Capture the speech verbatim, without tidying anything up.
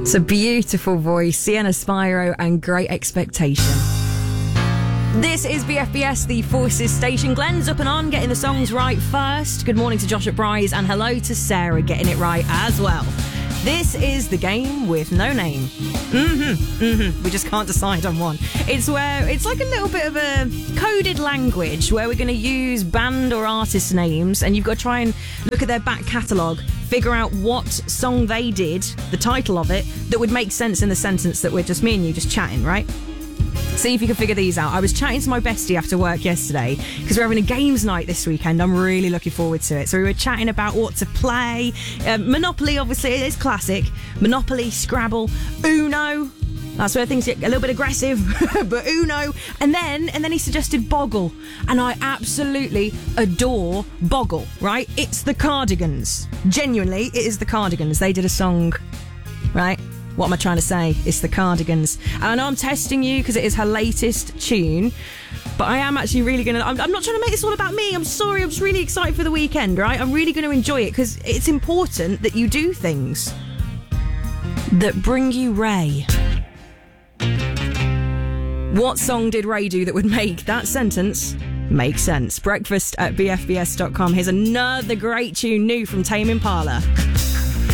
It's a beautiful voice, Sienna Spiro and Great Expectation. This is B F B S, the Forces Station. Glenn's up and on, getting the songs right first. Good morning to Josh at Bryce, and hello to Sarah, getting it right as well. This is the game with no name. Mm-hmm, mm-hmm. We just can't decide on one. It's where it's like a little bit of a coded language where we're going to use band or artist names, and you've got to try and look at their back catalogue, figure out what song they did, the title of it, that would make sense in the sentence that we're just me and you just chatting, right? See if you can figure these out. I was chatting to my bestie after work yesterday because we're having a games night this weekend. I'm really looking forward to it. So we were chatting about what to play. Um, Monopoly, obviously, it is classic. Monopoly, Scrabble, Uno. That's where things get a little bit aggressive, but Uno. And then, and then he suggested Boggle. And I absolutely adore Boggle, right? It's the Cardigans. Genuinely, it is the Cardigans. They did a song, right? What am I trying to say? It's the Cardigans. And I know I'm testing you because it is her latest tune, but I am actually really going to... I'm not trying to make this all about me. I'm sorry. I'm just really excited for the weekend, right? I'm really going to enjoy it because it's important that you do things that bring you Ray. What song did Ray do that would make that sentence make sense? Breakfast at b f b s dot com. Here's another great tune new from Tame Impala.